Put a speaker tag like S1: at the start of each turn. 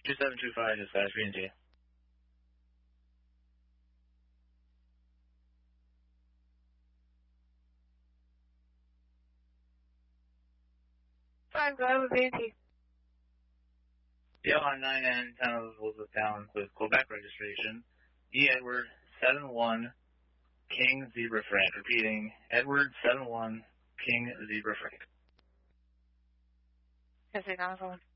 S1: 2725 dispatch, B&T.
S2: Fine, go ahead with B&T.
S1: Yeah, on 9 and 10 of Elizabeth down with Quebec registration. E. Edward 71 King Zebra Frank. Repeating, Edward 71 King Zebra Frank.
S2: Yes, I got a phone.